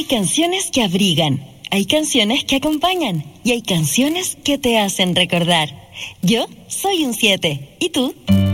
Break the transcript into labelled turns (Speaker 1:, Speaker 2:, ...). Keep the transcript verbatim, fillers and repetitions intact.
Speaker 1: canciones que abrigan, hay canciones que acompañan y hay canciones que te hacen recordar. Yo soy un siete. ¿Y tú?